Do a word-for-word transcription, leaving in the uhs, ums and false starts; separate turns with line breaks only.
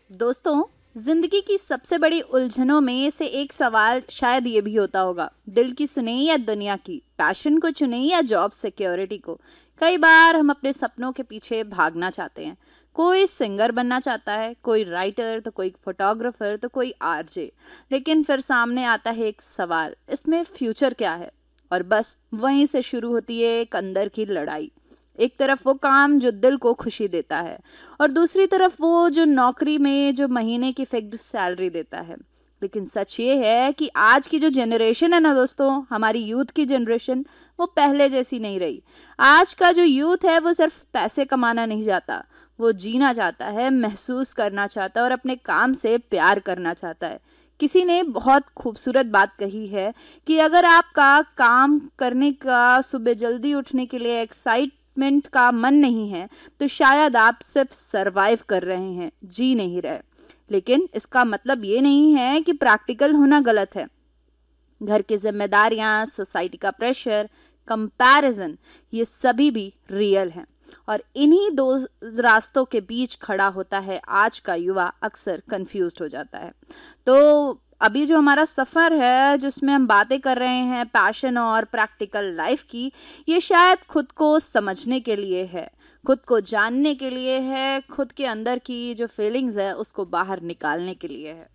दोस्तों, जिंदगी की सबसे बड़ी उलझनों में से एक सवाल शायद ये भी होता होगा, दिल की सुने या दुनिया की, पैशन को चुने या जॉब सिक्योरिटी को। कई बार हम अपने सपनों के पीछे भागना चाहते हैं। कोई सिंगर बनना चाहता है, कोई राइटर, तो कोई फोटोग्राफर, तो कोई आरजे। लेकिन फिर सामने आता है एक सवाल, इसमें फ्यूचर क्या है? और बस वहीं से शुरू होती है एक अंदर की लड़ाई। एक तरफ वो काम जो दिल को खुशी देता है, और दूसरी तरफ वो जो नौकरी में जो महीने की फिक्स्ड सैलरी देता है। लेकिन सच ये है कि आज की जो जनरेशन है ना दोस्तों, हमारी यूथ की जनरेशन, वो पहले जैसी नहीं रही। आज का जो यूथ है वो सिर्फ पैसे कमाना नहीं चाहता, वो जीना चाहता है, महसूस करना चाहता है और अपने काम से प्यार करना चाहता है। किसी ने बहुत खूबसूरत बात कही है कि अगर आपका काम करने का सुबह जल्दी उठने के लिए एक्साइटमेंट का मन नहीं है, तो शायद आप सिर्फ सरवाइव कर रहे हैं, जी नहीं रहे। लेकिन इसका मतलब ये नहीं है कि प्रैक्टिकल होना गलत है। घर की जिम्मेदारियां, सोसाइटी का प्रेशर, कंपैरिजन, ये सभी भी रियल हैं। और इन्हीं दो रास्तों के बीच खड़ा होता है आज का युवा, अक्सर कंफ्यूज्ड हो जाता है। तो अभी जो हमारा सफ़र है, जिसमें हम बातें कर रहे हैं पैशन और प्रैक्टिकल लाइफ की, ये शायद खुद को समझने के लिए है, खुद को जानने के लिए है, खुद के अंदर की जो फीलिंग्स है उसको बाहर निकालने के लिए है।